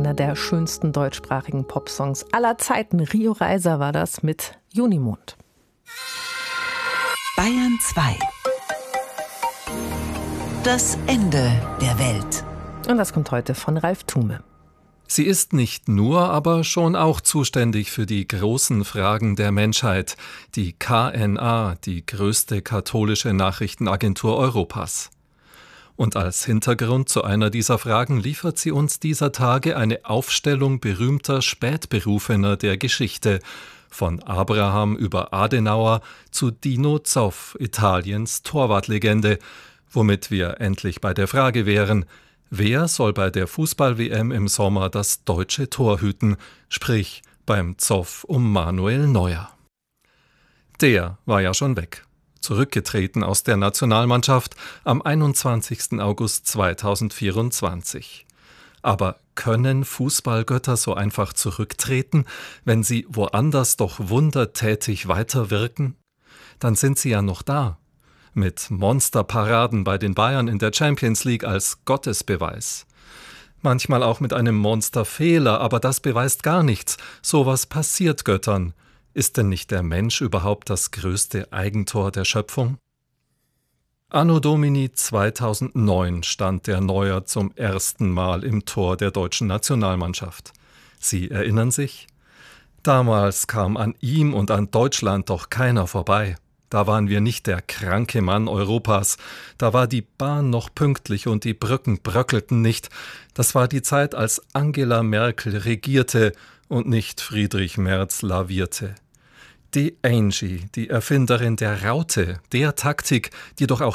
einer der schönsten deutschsprachigen Popsongs aller Zeiten. Rio Reiser war das mit Junimond. Bayern 2. Das Ende der Welt. Und das kommt heute von Ralf Thume. Sie ist nicht nur, aber schon auch zuständig für die großen Fragen der Menschheit, die KNA, die größte katholische Nachrichtenagentur Europas. Und als Hintergrund zu einer dieser Fragen liefert sie uns dieser Tage eine Aufstellung berühmter Spätberufener der Geschichte, von Abraham über Adenauer zu Dino Zoff, Italiens Torwartlegende, womit wir endlich bei der Frage wären: Wer soll bei der Fußball-WM im Sommer das deutsche Tor hüten, sprich beim Zoff um Manuel Neuer? Der war ja schon weg, zurückgetreten aus der Nationalmannschaft am 21. August 2024. Aber können Fußballgötter so einfach zurücktreten, wenn sie woanders doch wundertätig weiterwirken? Dann sind sie ja noch da. Mit Monsterparaden bei den Bayern in der Champions League als Gottesbeweis. Manchmal auch mit einem Monsterfehler, aber das beweist gar nichts. Sowas passiert Göttern. Ist denn nicht der Mensch überhaupt das größte Eigentor der Schöpfung? Anno Domini 2009 stand der Neuer zum ersten Mal im Tor der deutschen Nationalmannschaft. Sie erinnern sich? Damals kam an ihm und an Deutschland doch keiner vorbei. Da waren wir nicht der kranke Mann Europas. Da war die Bahn noch pünktlich und die Brücken bröckelten nicht. Das war die Zeit, als Angela Merkel regierte und nicht Friedrich Merz lavierte. Die Angie, die Erfinderin der Raute, der Taktik, die doch auch